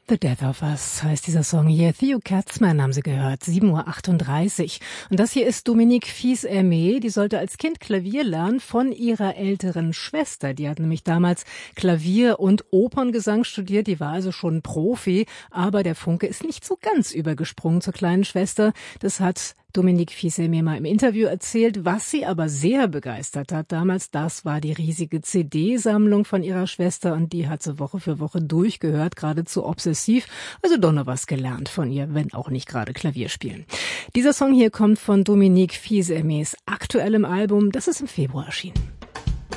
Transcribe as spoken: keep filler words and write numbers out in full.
The Death of Us heißt dieser Song hier. Theo Katzmann haben Sie gehört, sieben Uhr achtunddreißig. Und das hier ist Dominique Fils-Aimé. Die sollte als Kind Klavier lernen von ihrer älteren Schwester. Die hat nämlich damals Klavier- und Operngesang studiert. Die war also schon Profi. Aber der Funke ist nicht so ganz übergesprungen zur kleinen Schwester. Das hat Dominique Fils-Aimé mal im Interview erzählt. Was sie aber sehr begeistert hat damals, das war die riesige C D-Sammlung von ihrer Schwester. Und die hat sie Woche für Woche durchgehört, geradezu obsessiv. Also doch noch was gelernt von ihr, wenn auch nicht gerade Klavier spielen. Dieser Song hier kommt von Dominique Fils-Aimés aktuellem Album, das ist im Februar erschienen.